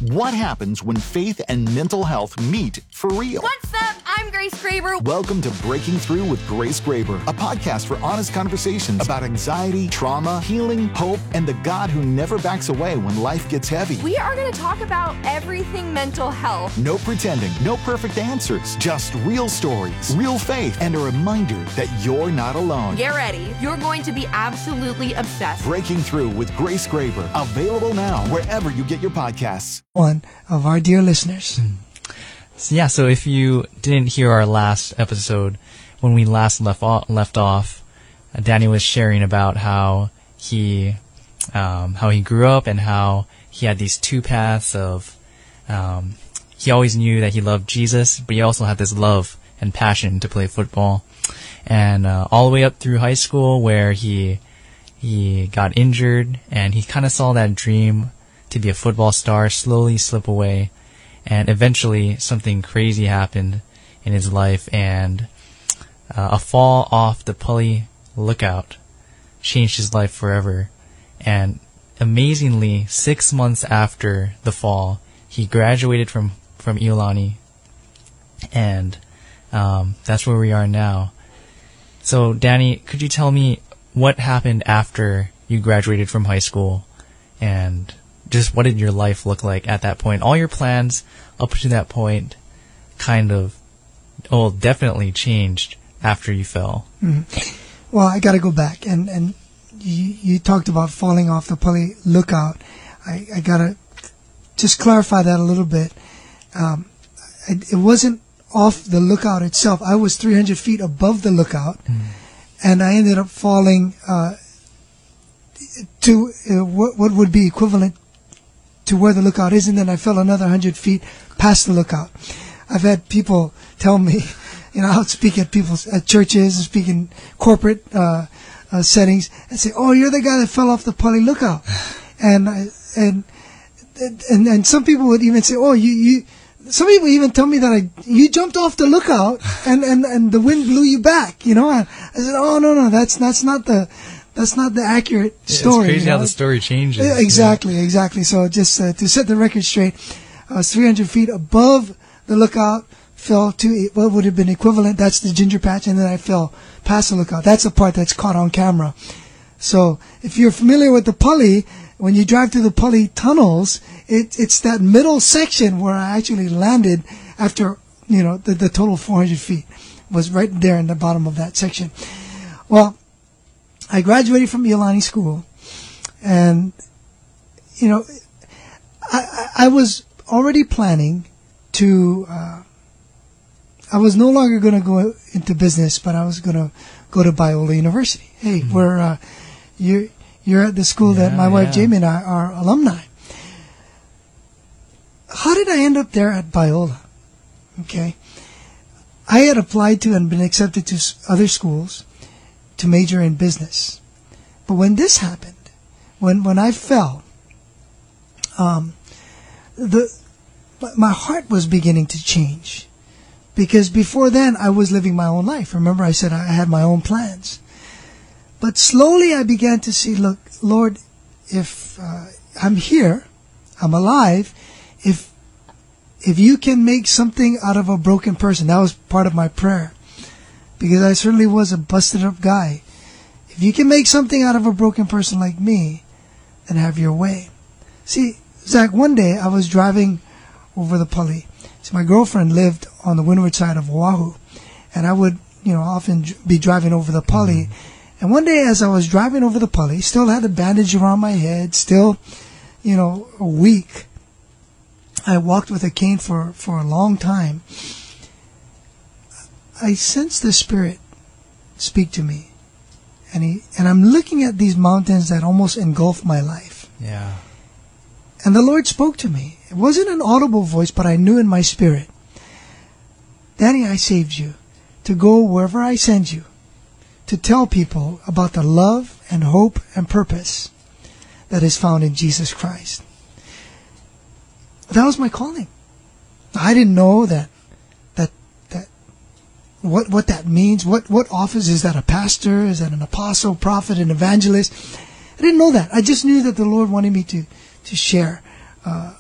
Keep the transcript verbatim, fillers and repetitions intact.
What happens when faith and mental health meet for real? What's up? I'm Grace Graber. Welcome to Breaking Through with Grace Graber, a podcast for honest conversations about anxiety, trauma, healing, hope, and the God who never backs away when life gets heavy. We are going to talk about everything mental health. No pretending, no perfect answers, just real stories, real faith, and a reminder that you're not alone. Get ready. You're going to be absolutely obsessed. Breaking Through with Grace Graber, available now wherever you get your podcasts. One of our dear listeners. Mm. So yeah, so if you didn't hear our last episode, when we last left off, left off, uh, Danny was sharing about how he um, how he grew up and how he had these two paths of um, he always knew that he loved Jesus, but he also had this love and passion to play football, and uh, all the way up through high school where he he got injured and he kind of saw that dream to be a football star slowly slip away. And eventually something crazy happened in his life, and uh, a fall off the Pali Lookout changed his life forever. And amazingly, six months after the fall, he graduated from, from Iolani, and um, that's where we are now. So, Danny, could you tell me what happened after you graduated from high school, and just what did your life look like at that point? All your plans up to that point kind of, oh, definitely changed after you fell. Mm-hmm. Well, I got to go back. And, and you, you talked about falling off the Pali Lookout. I, I got to just clarify that a little bit. Um, I, it wasn't off the lookout itself. I was three hundred feet above the lookout, mm. and I ended up falling uh, to uh, what, what would be equivalent to where the lookout is, and then I fell another hundred feet past the lookout. I've had people tell me, you know, I'll speak at people's at churches and speak in corporate uh, uh, settings, and say, "Oh, you're the guy that fell off the Pali Lookout," and I, and and and some people would even say, "Oh, you you." Some people even tell me that I you jumped off the lookout and and and the wind blew you back. You know, I, I said, "Oh no no, that's that's not the." That's not the accurate story. It's crazy you know? how the story changes. Yeah, exactly, yeah. exactly. So just uh, to set the record straight, I was three hundred feet above the lookout, fell to what would have been equivalent. That's the ginger patch, and then I fell past the lookout. That's the part that's caught on camera. So if you're familiar with the Pali, when you drive through the Pali tunnels, it, it's that middle section where I actually landed after, you know, the, the total four hundred feet was right there in the bottom of that section. Well, I graduated from Iolani School, and, you know, I, I was already planning to, uh, I was no longer going to go into business, but I was going to go to Biola University. Hey, mm-hmm. we're, uh, you're, you're at the school yeah, that my wife yeah. Jamie and I are alumni. How did I end up there at Biola? Okay. I had applied to and been accepted to other schools to major in business. But when this happened, when when I fell, um, the my heart was beginning to change, because before then I was living my own life. Remember, I said I had my own plans. But slowly I began to see, look, Lord, if uh, I'm here, I'm alive, if if you can make something out of a broken person, that was part of my prayer. Because I certainly was a busted up guy. If you can make something out of a broken person like me, then have your way. See, Zach, one day I was driving over the Pali. So my girlfriend lived on the windward side of Oahu, and I would, you know, often be driving over the Pali. And one day as I was driving over the Pali, still had a bandage around my head, still, you know, weak. I walked with a cane for, for a long time. I sensed the Spirit speak to me, and he and I'm looking at these mountains that almost engulf my life. Yeah. And the Lord spoke to me. It wasn't an audible voice, but I knew in my spirit, Danny, I saved you to go wherever I send you, to tell people about the love and hope and purpose that is found in Jesus Christ. That was my calling. I didn't know that what what that means. What what office is that? A pastor? Is that an apostle, prophet, an evangelist? I didn't know that. I just knew that the Lord wanted me to to share uh,